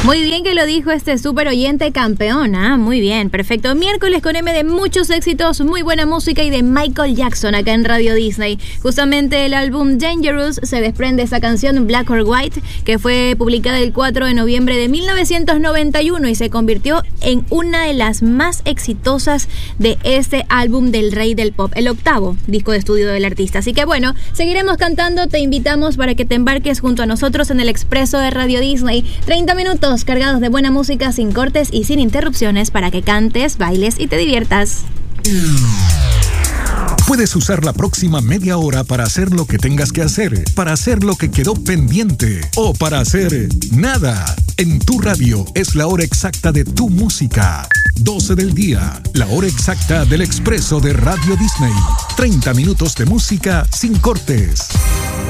Muy bien que lo dijo este súper oyente campeón, muy bien, perfecto. Miércoles con M de muchos éxitos, muy buena música y de Michael Jackson acá en Radio Disney. Justamente el álbum Dangerous se desprende esa canción Black or White, que fue publicada el 4 de noviembre de 1991 y se convirtió en una de las más exitosas de este álbum del rey del pop, el octavo disco de estudio del artista. Así que bueno, seguiremos cantando, te invitamos para que te embarques junto a nosotros en el expreso de Radio Disney. 30 minutos cargados de buena música sin cortes y sin interrupciones para que cantes, bailes y te diviertas. Puedes usar la próxima media hora para hacer lo que tengas que hacer, para hacer lo que quedó pendiente o para hacer nada. En tu radio es la hora exacta de tu música. 12 del día, la hora exacta del expreso de Radio Disney. 30 minutos de música sin cortes.